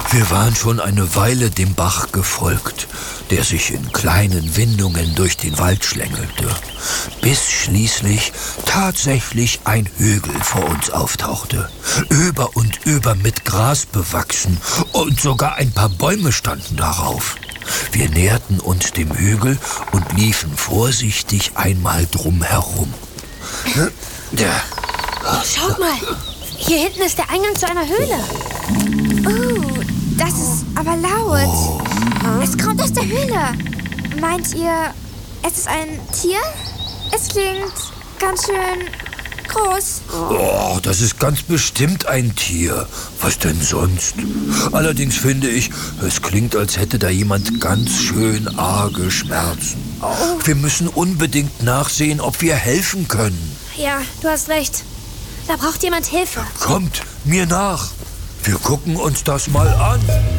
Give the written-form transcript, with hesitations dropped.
Wir waren schon eine Weile dem Bach gefolgt, der sich in kleinen Windungen durch den Wald schlängelte, bis schließlich tatsächlich ein Hügel vor uns auftauchte, über und über mit Gras bewachsen, und sogar ein paar Bäume standen darauf. Wir näherten uns dem Hügel und liefen vorsichtig einmal drum herum. Schaut mal, hier hinten ist der Eingang zu einer Höhle. Das ist aber laut. Es kommt aus der Höhle. Meint ihr, es ist ein Tier? Es klingt ganz schön groß. Oh, das ist ganz bestimmt ein Tier. Was denn sonst? Allerdings finde ich, es klingt, als hätte da jemand ganz schön arge Schmerzen. Wir müssen unbedingt nachsehen, ob wir helfen können. Ja, du hast recht. Da braucht jemand Hilfe. Kommt mir nach. Wir gucken uns das mal an.